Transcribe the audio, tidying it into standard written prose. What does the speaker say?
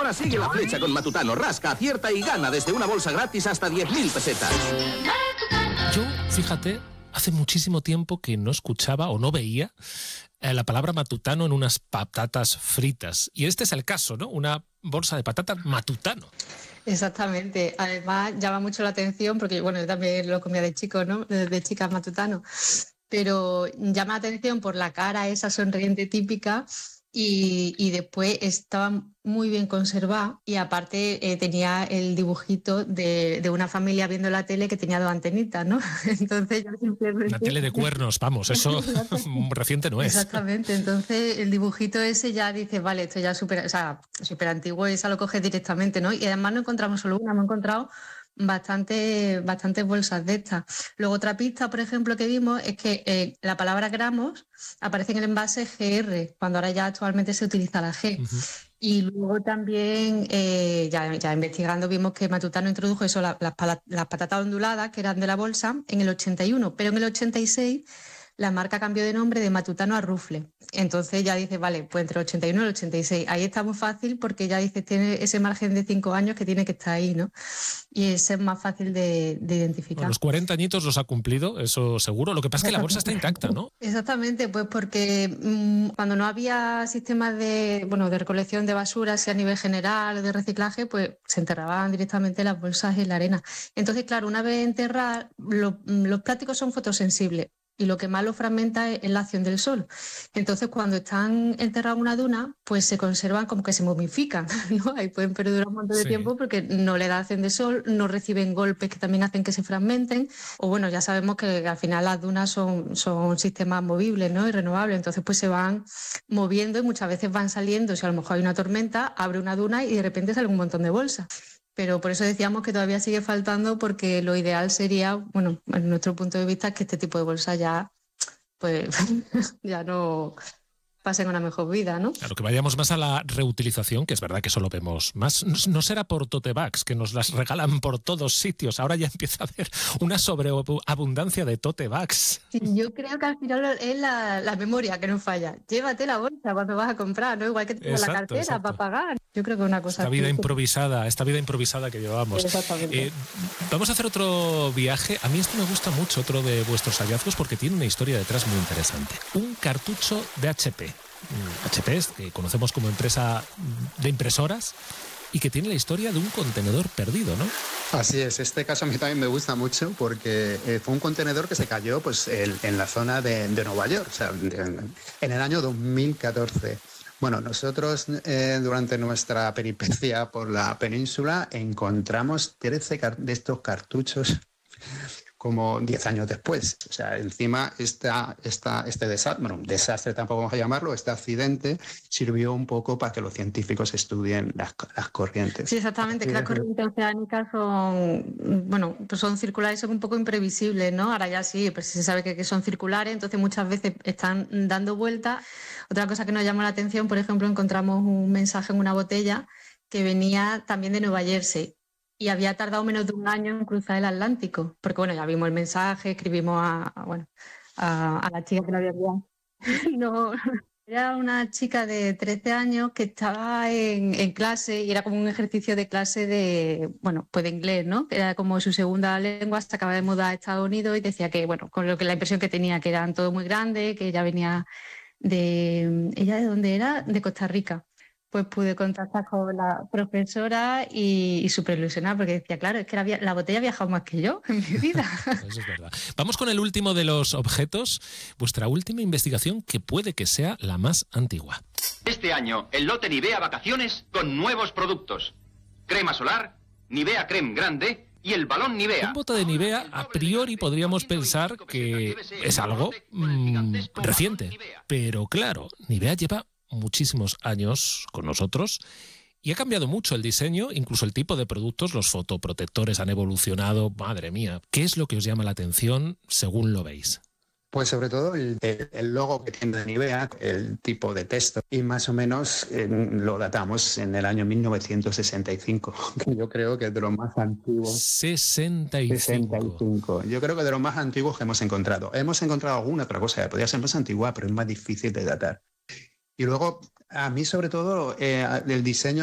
Ahora sigue la flecha con Matutano. Rasca, acierta y gana desde una bolsa gratis hasta 10.000 pesetas. Yo, fíjate, hace muchísimo tiempo que no escuchaba o no veía la palabra Matutano en unas patatas fritas. Y este es el caso, ¿no? Una bolsa de patatas Matutano. Exactamente. Además, llama mucho la atención porque, bueno, yo también lo comía de chico, ¿no? De chica Matutano. Pero llama la atención por la cara esa sonriente típica y después estaba muy bien conservada y aparte tenía el dibujito de una familia viendo la tele que tenía 2 antenitas, ¿no? Entonces yo simplemente... Una tele de cuernos, vamos, eso reciente no es. Exactamente, entonces el dibujito ese ya dice, vale, esto ya es súper antiguo, esa lo coges directamente, ¿no? Y además no encontramos solo una, hemos encontrado bastantes bolsas de estas. Luego otra pista, por ejemplo, que vimos es que la palabra gramos aparece en el envase GR, cuando ahora ya actualmente se utiliza la G. Uh-huh. Y luego también, ya investigando, vimos que Matutano introdujo eso, las patatas onduladas, que eran de la bolsa, en el 81, pero en el 86 la marca cambió de nombre de Matutano a Rufle. Entonces ya dice, vale, pues entre el 81 y el 86. Ahí está muy fácil porque ya dice, tiene ese margen de 5 años que tiene que estar ahí, ¿no? Y ese es más fácil de identificar. Bueno, los 40 añitos los ha cumplido, eso seguro. Lo que pasa es que la bolsa está intacta, ¿no? Exactamente, pues porque cuando no había sistemas de recolección de basura, sea a nivel general, de reciclaje, pues se enterraban directamente las bolsas en la arena. Entonces, claro, una vez enterradas, los plásticos son fotosensibles. Y lo que más lo fragmenta es la acción del sol. Entonces, cuando están enterrados en una duna, pues se conservan como que se momifican, ¿no? Ahí pueden perdurar un montón de tiempo porque no le da acción de sol, no reciben golpes que también hacen que se fragmenten. O bueno, ya sabemos que al final las dunas son sistemas movibles, ¿no? Y renovables. Entonces, pues se van moviendo y muchas veces van saliendo. Si a lo mejor hay una tormenta, abre una duna y de repente sale un montón de bolsas. Pero por eso decíamos que todavía sigue faltando porque lo ideal sería, bueno, en nuestro punto de vista, que este tipo de bolsas ya, pues, ya no pasen una mejor vida, ¿no? Claro, que vayamos más a la reutilización, que es verdad que eso lo vemos más. No será por tote bags, que nos las regalan por todos sitios. Ahora ya empieza a haber una sobreabundancia de tote bags. Sí, yo creo que al final es la memoria que nos falla. Llévate la bolsa cuando vas a comprar, ¿no? Igual que tienes la cartera para pagar. Yo creo que es una cosa esta vida improvisada que llevamos. Exactamente. Vamos a hacer otro viaje. A mí esto me gusta mucho, otro de vuestros hallazgos, porque tiene una historia detrás muy interesante. Un cartucho de HP. HP es, que conocemos como empresa de impresoras y que tiene la historia de un contenedor perdido, ¿no? Así es, este caso a mí también me gusta mucho porque fue un contenedor que se cayó pues, en la zona de Nueva York, o sea, en el año 2014. Bueno, nosotros durante nuestra peripecia por la península encontramos 13 de estos cartuchos como 10 años después. O sea, encima este desastre, bueno, desastre tampoco vamos a llamarlo, este accidente sirvió un poco para que los científicos estudien las corrientes. Sí, exactamente, que las corrientes oceánicas son circulares, son un poco imprevisibles, ¿no? Ahora ya sí, pero se sabe que son circulares, entonces muchas veces están dando vueltas. Otra cosa que nos llamó la atención, por ejemplo, encontramos un mensaje en una botella que venía también de Nueva Jersey. Y había tardado menos de 1 año en cruzar el Atlántico. Porque, bueno, ya vimos el mensaje, escribimos a la chica que lo había enviado. No, era una chica de 13 años que estaba en clase y era como un ejercicio de clase de inglés, ¿no? Era como su segunda lengua, se acaba de mudar a Estados Unidos y decía que, bueno, con la impresión que tenía, que eran todo muy grandes, que ella venía ¿ella de dónde era? De Costa Rica. Pues pude contactar con la profesora y súper ilusionada porque decía, claro, es que la botella ha viajado más que yo en mi vida. Eso es verdad. Vamos con el último de los objetos, vuestra última investigación que puede que sea la más antigua. Este año, el lote Nivea Vacaciones con nuevos productos. Crema solar, Nivea Creme Grande y el balón Nivea. Un bote de Nivea, a priori podríamos pensar que es algo reciente. Pero claro, Nivea lleva muchísimos años con nosotros y ha cambiado mucho el diseño, incluso el tipo de productos, los fotoprotectores han evolucionado, madre mía. ¿Qué es lo que os llama la atención según lo veis? Pues sobre todo el logo que tiene de Nivea, el tipo de texto, y más o menos lo datamos en el año 1965, que yo creo que es de los más antiguos. 65. Yo creo que de los más antiguos que hemos encontrado. Hemos encontrado alguna otra cosa que podría ser más antigua, pero es más difícil de datar. Y luego, a mí sobre todo, el diseño